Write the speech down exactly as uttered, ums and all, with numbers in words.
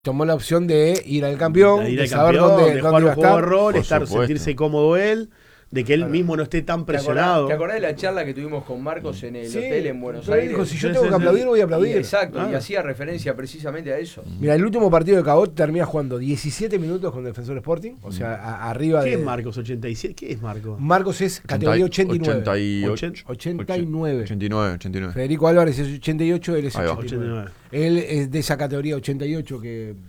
tomó la opción de ir al campeón, de ir de al saber campeón, dónde, de dónde jugar iba un a juego de estar. rol, Por estar, supuesto. sentirse cómodo él, de que él Claro. mismo no esté tan ¿Te acordás, presionado. ¿Te acordás de la charla que tuvimos con Marcos en el Sí, hotel en Buenos pero él Aires? dijo, si yo Sí, tengo sí, que sí. aplaudir, voy a aplaudir. Y exacto, Ah. y hacía referencia precisamente a eso. Mira, el último partido de Cabot termina jugando diecisiete minutos con Defensor Sporting, o sea, a- arriba ¿Qué de... es Marcos? ¿ochenta y siete? ¿Qué es Marcos? Marcos es categoría ochenta y nueve. ochenta y ocho. ochenta y nueve. ochenta y nueve, ochenta y nueve. Federico Álvarez es ochenta y ocho, él es Ahí va. ochenta y nueve. ochenta y nueve. Él es de esa categoría ochenta y ocho que